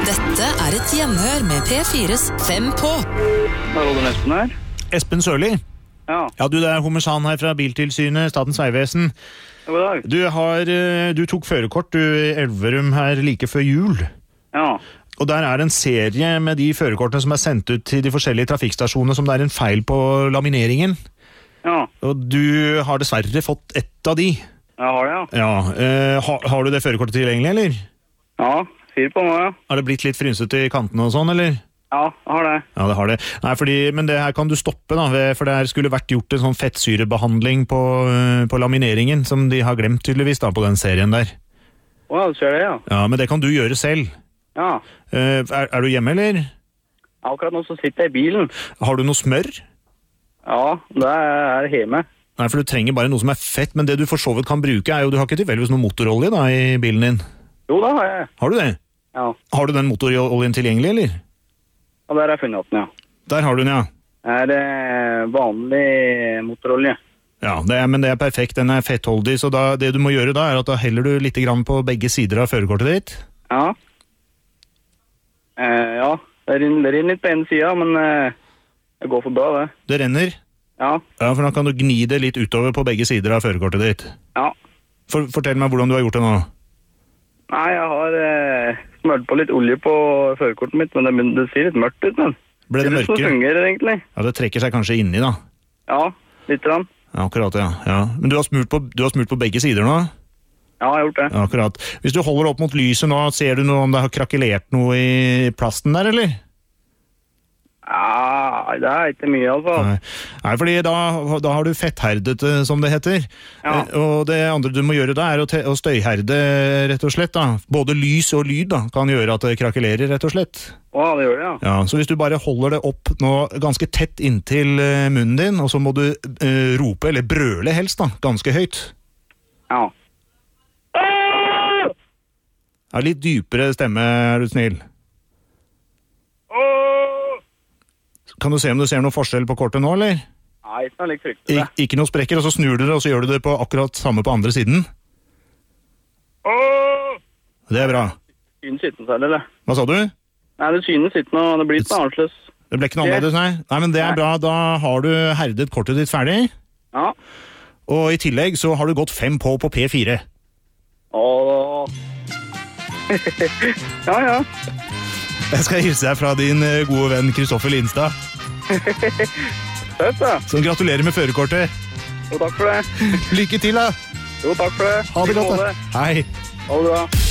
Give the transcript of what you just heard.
Dette er et gjenhør med P4s 5 på. Hallo, det er Espen her. Espen Sørli. Ja. Ja, du, det er Hummersan her fra Biltilsynet, Statens Vegvesen. God dag. Du tok førerkort i Elverum her like før jul. Ja. Og der er en serie med de førerkortene som er sendt ut til de forskjellige trafikkstasjonene som det er en feil på lamineringen. Ja. Og du har dessverre fått ett av de. Jeg har det, ja. Ja, har du det førerkortet tilgjengelig, eller? Ja, 4 på nå, ja. Har det blitt litt frynsete i kantene og sånn, eller? Ja, jeg har det. Ja, det har det. Nei, men det her kan du stoppe da, for det her skulle vært gjort en sånn fettsyrebehandling på lamineringen, som de har glemt tydeligvis da, på den serien der. Å, du ser det, ja. Ja, men det kan du gjøre selv. Ja. Er du hjemme, eller? Akkurat nå så sitter jeg i bilen. Har du noe smør? Ja, det er hjemme. Nei, for du trenger bare noe som er fett, men det du for så vidt kan bruke er jo, du har ikke tilfeldigvis noe motorolje da i bilen din? Jo, det har jeg. Har du det? Ja. Har du den motoroljen tilgjengelig, eller? Ja, der har jeg funnet den, ja. Der har du den, ja. Det er vanlig motorolje. Ja, men det er perfekt, den er fettholdig, så det du må gjøre da er at da heller du litt grann på begge sider av førerkortet ditt. Ja. Ja, det renner litt på en side, men det går for bra, det. Det renner? Ja. Ja, for da kan du gni det litt utover på begge sider av førerkortet ditt. Ja. Fortell meg hvordan du har gjort det nå. Nei, jeg har smørt på litt olje på førerkortet mitt, men det ser litt mørkt ut, men Ble det mørkere? Det fungerer egentlig. Ja, det trekker seg kanskje inni da. Ja, litt grann. Ja, akkurat, ja. Men du har smurt på begge sider nå? Ja, jeg har gjort det. Ja, akkurat. Hvis du holder opp mot lyset nå, ser du noe om det har krakelert noe i plasten der, eller? Ja, det er ikke mye i alle fall. Nei, fordi da har du fettherdet, som det heter. Ja. Og det andre du må gjøre da er å støyherde, rett og slett. Da. Både lys og lyd da, kan gjøre at det krakelerer, rett og slett. Å, det gjør det, ja. Ja, så hvis du bare holder det opp nå ganske tett inntil munnen din, og så må du rope, eller brøle helst da, ganske høyt. Ja. Ja, litt dypere stemme, er du snill. Kan du se om du ser noe forskjell på kortet nå, eller? Nei, ikke noe litt fryktelig. Ikke noe sprekker, og så snur du det, og så gjør du det på akkurat samme på andre siden. Det er bra. Det synes ikke noe særlig, eller? Hva sa du? Nei, det synes ikke noe, det blir ikke noe annerledes. Det ble ikke noe annerledes, nei? Nei, men det er bra. Da har du herdet kortet ditt ferdig. Ja. Og i tillegg så har du gått 5 på P4. Åh. Ja. Jeg skal hilse deg fra din gode venn Kristoffer Lindstad. Søtt, da. Så gratulerer med førerkortet. Jo, takk for det. Lykke til, da. Jo, takk for det. Ha det godt, da. Hei. Ha det bra.